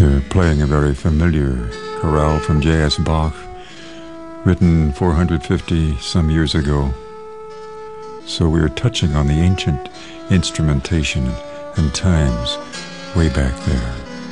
playing a very familiar chorale from J.S. Bach, written 450 some years ago. So we are touching on the ancient instrumentation and times way back there.